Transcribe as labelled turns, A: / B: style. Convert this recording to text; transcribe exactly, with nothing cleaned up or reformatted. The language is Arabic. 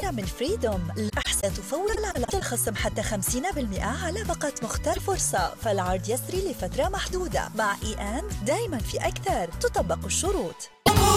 A: الجديدة من فريدوم الأحسن فور العرض الخصم حتى خمسين بالمئة على باقة مختار فرصة، فالعرض يسري لفترة محدودة. مع إي أند دايما في أكثر، تطبق الشروط.